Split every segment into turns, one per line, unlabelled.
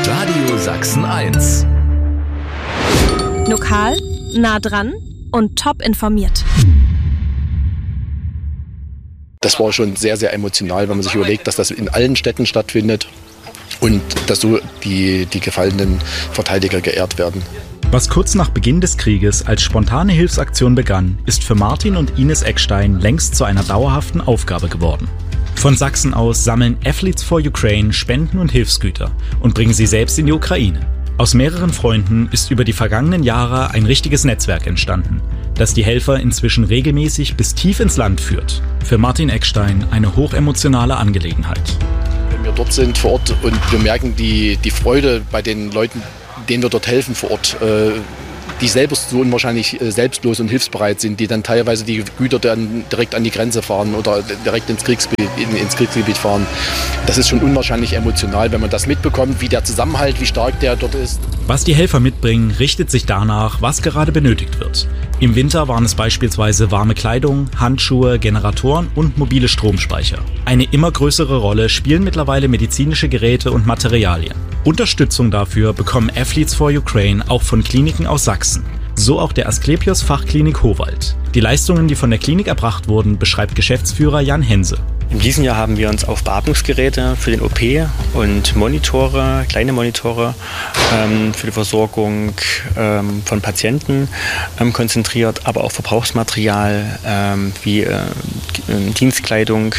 Radio Sachsen 1.
Lokal, nah dran und top informiert.
Das war schon sehr, sehr emotional, wenn man sich überlegt, dass das in allen Städten stattfindet und dass so die gefallenen Verteidiger geehrt werden.
Was kurz nach Beginn des Krieges als spontane Hilfsaktion begann, ist für Martin und Ines Eckstein längst zu einer dauerhaften Aufgabe geworden. Von Sachsen aus sammeln Athletes for Ukraine Spenden und Hilfsgüter und bringen sie selbst in die Ukraine. Aus mehreren Freunden ist über die vergangenen Jahre ein richtiges Netzwerk entstanden, das die Helfer inzwischen regelmäßig bis tief ins Land führt. Für Martin Eckstein eine hochemotionale Angelegenheit.
Wenn wir dort sind vor Ort und wir merken die Freude bei den Leuten, denen wir dort helfen vor Ort, die selber so unwahrscheinlich selbstlos und hilfsbereit sind, die dann teilweise die Güter dann direkt an die Grenze fahren oder direkt ins Kriegsgebiet fahren. Das ist schon unwahrscheinlich emotional, wenn man das mitbekommt, wie der Zusammenhalt, wie stark der dort ist.
Was die Helfer mitbringen, richtet sich danach, was gerade benötigt wird. Im Winter waren es beispielsweise warme Kleidung, Handschuhe, Generatoren und mobile Stromspeicher. Eine immer größere Rolle spielen mittlerweile medizinische Geräte und Materialien. Unterstützung dafür bekommen Athletes for Ukraine auch von Kliniken aus Sachsen. So auch der Asklepios Fachklinik Howald. Die Leistungen, die von der Klinik erbracht wurden, beschreibt Geschäftsführer Jan Hense.
In diesem Jahr haben wir uns auf Beatmungsgeräte für den OP und Monitore, kleine Monitore für die Versorgung von Patienten konzentriert, aber auch Verbrauchsmaterial wie Dienstkleidung.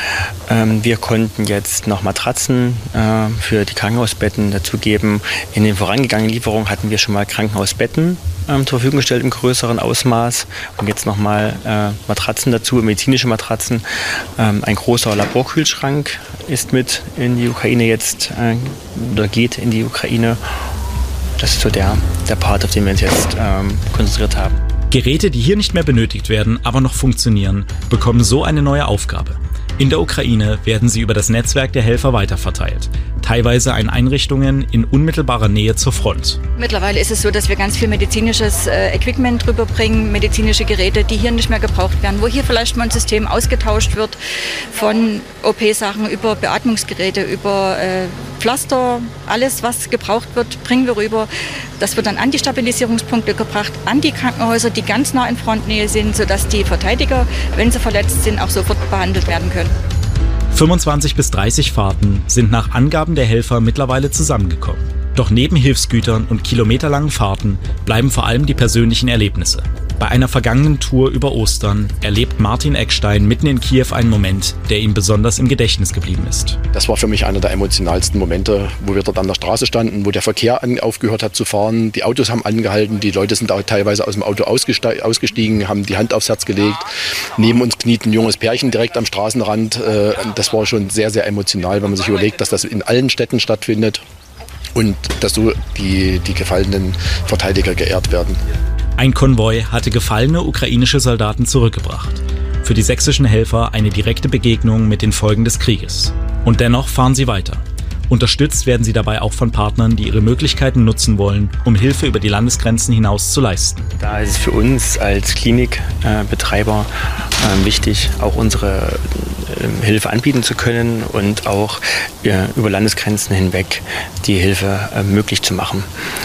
Wir konnten jetzt noch Matratzen für die Krankenhausbetten dazugeben. In den vorangegangenen Lieferungen hatten wir schon mal Krankenhausbetten zur Verfügung gestellt im größeren Ausmaß und jetzt nochmal Matratzen dazu, medizinische Matratzen. Ein großer Laborkühlschrank ist mit in die Ukraine jetzt oder geht in die Ukraine. Das ist so der Part, auf den wir uns jetzt konzentriert haben.
Geräte, die hier nicht mehr benötigt werden, aber noch funktionieren, bekommen so eine neue Aufgabe. In der Ukraine werden sie über das Netzwerk der Helfer weiterverteilt, teilweise an Einrichtungen in unmittelbarer Nähe zur Front.
Mittlerweile ist es so, dass wir ganz viel medizinisches Equipment rüberbringen, medizinische Geräte, die hier nicht mehr gebraucht werden, wo hier vielleicht mal ein System ausgetauscht wird von OP-Sachen über Beatmungsgeräte, über Pflaster, alles was gebraucht wird, bringen wir rüber. Das wird dann an die Stabilisierungspunkte gebracht, an die Krankenhäuser, die ganz nah in Frontnähe sind, sodass die Verteidiger, wenn sie verletzt sind, auch sofort behandelt werden können.
25 bis 30 Fahrten sind nach Angaben der Helfer mittlerweile zusammengekommen. Doch neben Hilfsgütern und kilometerlangen Fahrten bleiben vor allem die persönlichen Erlebnisse. Bei einer vergangenen Tour über Ostern erlebt Martin Eckstein mitten in Kiew einen Moment, der ihm besonders im Gedächtnis geblieben ist.
Das war für mich einer der emotionalsten Momente, wo wir dort an der Straße standen, wo der Verkehr aufgehört hat zu fahren. Die Autos haben angehalten, die Leute sind auch teilweise aus dem Auto ausgestiegen, haben die Hand aufs Herz gelegt. Neben uns kniet ein junges Pärchen direkt am Straßenrand. Das war schon sehr, sehr emotional, wenn man sich überlegt, dass das in allen Städten stattfindet und dass so die gefallenen Verteidiger geehrt werden.
Ein Konvoi hatte gefallene ukrainische Soldaten zurückgebracht. Für die sächsischen Helfer eine direkte Begegnung mit den Folgen des Krieges. Und dennoch fahren sie weiter. Unterstützt werden sie dabei auch von Partnern, die ihre Möglichkeiten nutzen wollen, um Hilfe über die Landesgrenzen hinaus zu leisten.
Da ist es für uns als Klinikbetreiber wichtig, auch unsere Hilfe anbieten zu können und auch über Landesgrenzen hinweg die Hilfe möglich zu machen.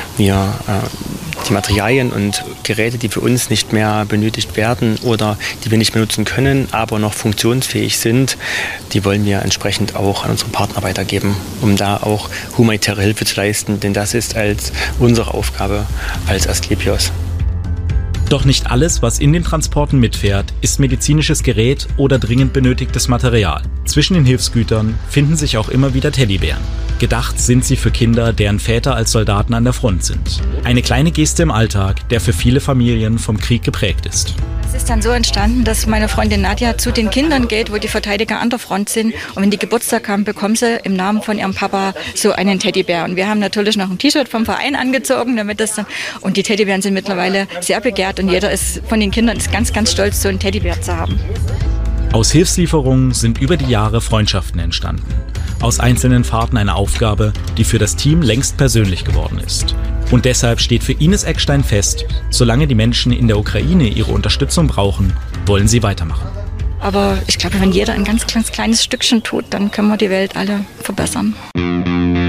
Die Materialien und Geräte, die für uns nicht mehr benötigt werden oder die wir nicht mehr nutzen können, aber noch funktionsfähig sind, die wollen wir entsprechend auch an unsere Partner weitergeben, um da auch humanitäre Hilfe zu leisten, denn das ist als unsere Aufgabe als Asklepios.
Doch nicht alles, was in den Transporten mitfährt, ist medizinisches Gerät oder dringend benötigtes Material. Zwischen den Hilfsgütern finden sich auch immer wieder Teddybären. Gedacht sind sie für Kinder, deren Väter als Soldaten an der Front sind. Eine kleine Geste im Alltag, der für viele Familien vom Krieg geprägt ist.
Es ist dann so entstanden, dass meine Freundin Nadja zu den Kindern geht, wo die Verteidiger an der Front sind. Und wenn die Geburtstag haben, bekommen sie im Namen von ihrem Papa so einen Teddybär. Und wir haben natürlich noch ein T-Shirt vom Verein angezogen, damit das dann. Und die Teddybären sind mittlerweile sehr begehrt und jeder von den Kindern ist ganz, ganz stolz, so einen Teddybär zu haben.
Aus Hilfslieferungen sind über die Jahre Freundschaften entstanden. Aus einzelnen Fahrten eine Aufgabe, die für das Team längst persönlich geworden ist. Und deshalb steht für Ines Eckstein fest, solange die Menschen in der Ukraine ihre Unterstützung brauchen, wollen sie weitermachen.
Aber ich glaube, wenn jeder ein ganz kleines Stückchen tut, dann können wir die Welt alle verbessern.